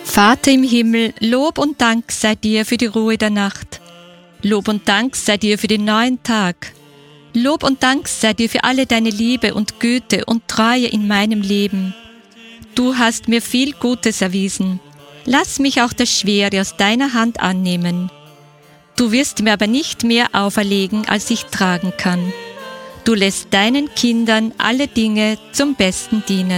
Vater im Himmel, Lob und Dank sei dir für die Ruhe der Nacht. Lob und Dank sei dir für den neuen Tag. Lob und Dank sei dir für alle deine Liebe und Güte und Treue in meinem Leben. Du hast mir viel Gutes erwiesen. Lass mich auch das Schwere aus deiner Hand annehmen. Du wirst mir aber nicht mehr auferlegen, als ich tragen kann. Du lässt deinen Kindern alle Dinge zum Besten dienen.